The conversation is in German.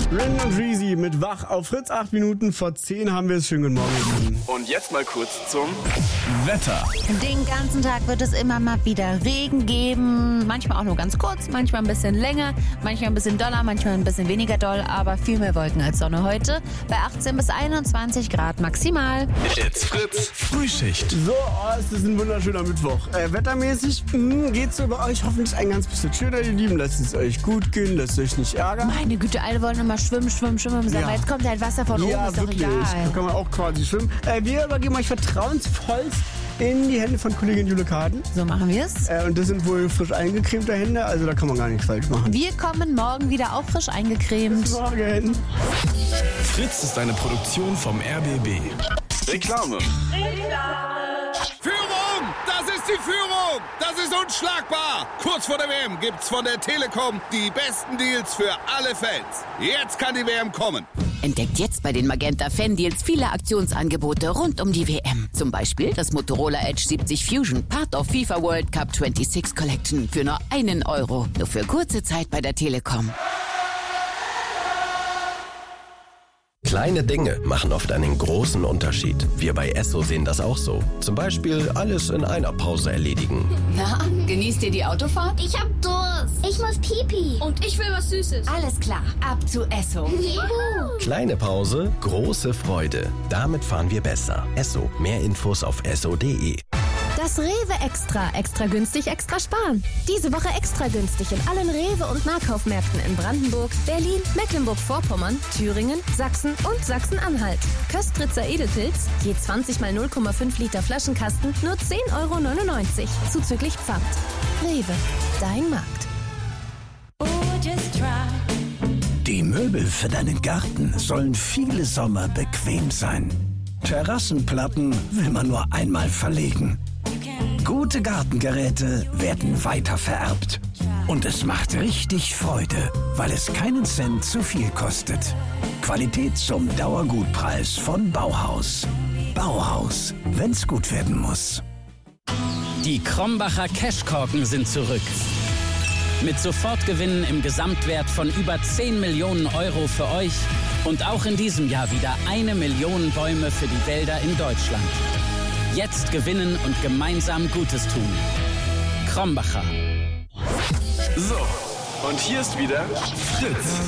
Ren und Reezy mit Wach auf Fritz. 8 Minuten vor 10 haben wir es. Schönen guten Morgen. Und jetzt mal kurz zum Wetter. Den ganzen Tag wird es immer mal wieder Regen geben. Manchmal auch nur ganz kurz, manchmal ein bisschen länger, manchmal ein bisschen doller, manchmal ein bisschen weniger doll. Aber viel mehr Wolken als Sonne heute. Bei 18 bis 21 Grad maximal. It's Fritz. Frühschicht. So, es ist ein wunderschöner Mittwoch. Wettermäßig geht's so bei euch hoffentlich ein ganz bisschen schöner, ihr Lieben. Lasst es euch gut gehen, lasst euch nicht ärgern. Meine Güte, alle wollen immer schwimmen. Sagen, Ja. jetzt kommt halt Wasser von oben, Ja, ist doch wirklich. egal. Da kann man auch quasi schwimmen. Wir übergeben euch vertrauensvollst in die Hände von Kollegin Jule Kaden. So machen wir es. Und das sind wohl frisch eingecremte Hände, also da kann man gar nichts falsch machen. Wir kommen morgen wieder auch frisch eingecremt. Bis morgen. Fritz ist eine Produktion vom RBB. Reklame. Führung! Das ist die Führung! Das ist unschlagbar! Kurz vor der WM gibt's von der Telekom die besten Deals für alle Fans. Jetzt kann die WM kommen. Entdeckt jetzt bei den Magenta Fan-Deals viele Aktionsangebote rund um die WM. Zum Beispiel das Motorola Edge 70 Fusion, Part of FIFA World Cup 26 Collection für nur €1. Nur für kurze Zeit bei der Telekom. Kleine Dinge machen oft einen großen Unterschied. Wir bei Esso sehen das auch so. Zum Beispiel alles in einer Pause erledigen. Na, genießt ihr die Autofahrt? Ich hab Durst. Ich muss pipi. Und ich will was Süßes. Alles klar, ab zu Esso. Juhu. Kleine Pause, große Freude. Damit fahren wir besser. Esso. Mehr Infos auf esso.de. Das Rewe Extra. Extra günstig, extra sparen. Diese Woche extra günstig in allen Rewe- und Nahkaufmärkten in Brandenburg, Berlin, Mecklenburg-Vorpommern, Thüringen, Sachsen und Sachsen-Anhalt. Köstritzer Edelpilz, je 20 mal 0,5 Liter Flaschenkasten, nur €10,99. Zuzüglich Pfand. Rewe, dein Markt. Die Möbel für deinen Garten sollen viele Sommer bequem sein. Terrassenplatten will man nur einmal verlegen. Gute Gartengeräte werden weitervererbt. Und es macht richtig Freude, weil es keinen Cent zu viel kostet. Qualität zum Dauergutpreis von Bauhaus. Bauhaus, wenn's gut werden muss. Die Krombacher Cashkorken sind zurück. Mit Sofortgewinnen im Gesamtwert von über 10 Millionen € für euch und auch in diesem Jahr wieder 1 Million Bäume für die Wälder in Deutschland. Jetzt gewinnen und gemeinsam Gutes tun. Krombacher. So, und hier ist wieder Fritz.